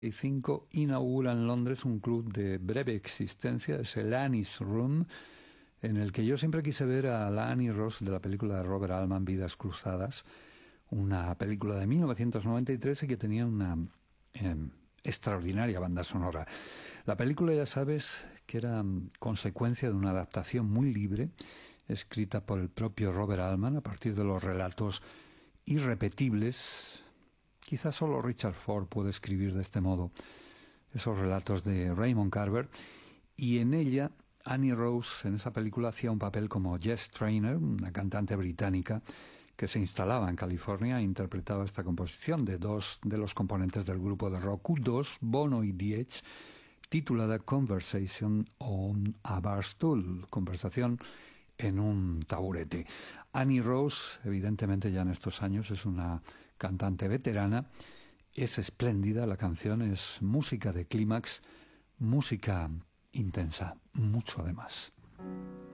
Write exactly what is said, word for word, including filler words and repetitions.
y cinco inaugura en Londres un club de breve existencia, es el Annie's Room, en el que yo siempre quise ver a la Annie Ross de la película de Robert Altman, Vidas Cruzadas, una película de mil novecientos noventa y tres y que tenía una eh, extraordinaria banda sonora. La película, ya sabes, que era consecuencia de una adaptación muy libre, escrita por el propio Robert Altman a partir de los relatos irrepetibles. Quizás solo Richard Ford puede escribir de este modo esos relatos de Raymond Carver, y en ella Annie Rose, en esa película, hacía un papel como Jess Trainer, una cantante británica que se instalaba en California e interpretaba esta composición de dos de los componentes del grupo de rock U dos, Bono y The Edge, titulada Conversation on a Bar Stool, conversación en un taburete. Annie Rose, evidentemente ya en estos años, es una cantante veterana, es espléndida, la canción es música de clímax, música intensa, mucho además.